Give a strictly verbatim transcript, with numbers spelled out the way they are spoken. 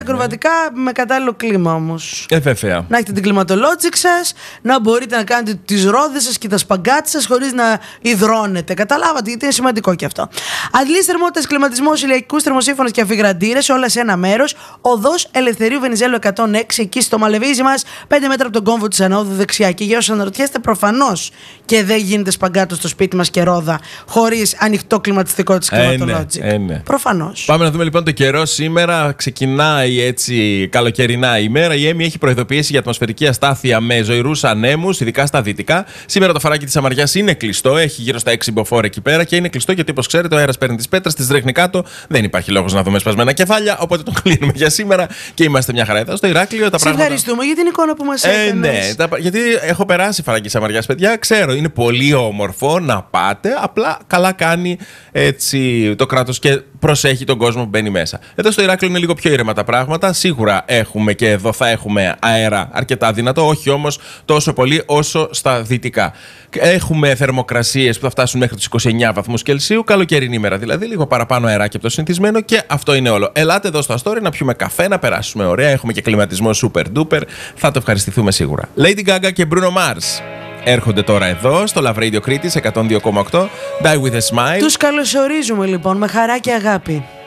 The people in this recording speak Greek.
Ακροβατικά με κατάλληλο κλίμα όμως. Ε, βέβαια. Να έχετε την κλιματολότσικ σας, να μπορείτε να κάνετε τις ρόδες σας και τα σπαγκάτι σας χωρίς να υδρώνετε. Καταλάβατε, γιατί είναι σημαντικό και αυτό. Αντλής θερμότητας, κλιματισμός, ηλιακούς θερμοσύμφωνος και αφιγραντήρες, όλα σε ένα μέρος. Οδός Ελευθερίου Βενιζέλου εκατόν έξι, εκεί στο Μαλεβίζι μας, πέντε μέτρα από τον κόμβο της Ανόδου δεξιά. Και για όσους αναρωτιέστε, προφανώς και δεν γίνεται σπαγκάτο στο σπίτι μας και ρόδα χωρίς ανοιχτό κλιματιστικό της κλιματολότσικ. Ε, ναι, ε, ναι. Προφανώς. Πάμε να δούμε λοιπόν το καιρό σήμερα. Ξεκινάει έτσι καλοκαιρινά ημέρα. Η Έμι έχει προειδοποιήσει για ατμοσφαιρική αστάθεια με ζωηρούς ανέμους, ειδικά στα δυτικά. Σήμερα το φαράκι της Αμαριάς είναι κλειστό, έχει γύρω στα έξι μποφόρ εκεί πέρα και είναι κλειστό γιατί, όπως ξέρετε, ο αέρας παίρνει τις πέτρες, τις ρίχνει κάτω. Δεν υπάρχει λόγος να δούμε σπασμένα κεφάλια. Οπότε το κλείνουμε για σήμερα και είμαστε μια χαρά εδώ στο Ηράκλειο. Τα Σε πράγματα... ευχαριστούμε για την εικόνα που μας ε, έκανες. Ναι, τα... γιατί έχω περάσει φαράκι της Αμαριάς, παιδιά. Ξέρω, είναι πολύ όμορφο να πάτε. Απλά καλά κάνει έτσι το κράτος και προσέχει τον κόσμο που μπαίνει μέσα. Εδώ στο Ηράκλειο είναι λίγο πιο ήρεμα τα πράγματα. Σίγουρα έχουμε και εδώ θα έχουμε αέρα αρκετά δυνατό, όχι όμως τόσο πολύ όσο στα δυτικά. Έχουμε θερμοκρασίες που θα φτάσουν μέχρι τους είκοσι εννέα βαθμούς Κελσίου, καλοκαιρινή ημέρα δηλαδή, λίγο παραπάνω αεράκι από το συνηθισμένο και αυτό είναι όλο. Ελάτε εδώ στο Αστόρι να πιούμε καφέ, να περάσουμε ωραία. Έχουμε και κλιματισμό super duper. Θα το ευχαριστηθούμε σίγουρα. Lady Gaga και Bruno Mars έρχονται τώρα εδώ στο Love Radio Κρήτης εκατόν δύο κόμμα οκτώ. Die with a smile. Τους καλωσορίζουμε λοιπόν με χαρά και αγάπη.